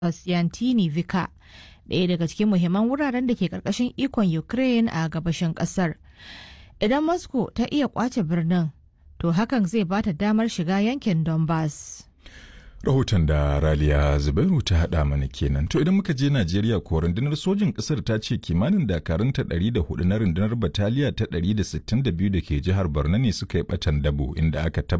Yantini-Vika, ɗaya daga cikin muhimman wuraren da ke ƙarƙashin ikon Ukraine a gabashin ƙasar. Idan Moscow ta iya ƙwace birnin, to hakan zai ba ta damar shiga yankin Donbass. Rahoton da Raliya Zubairu ta haɗa mana kenan. To idan muka je Najeriya ko rundunar sojin ƙasar ta ce kimanin dakarunta 104 na rundunar bataliya ta 162 da ke jihar Borno ne suka yi ɓatan dabo inda aka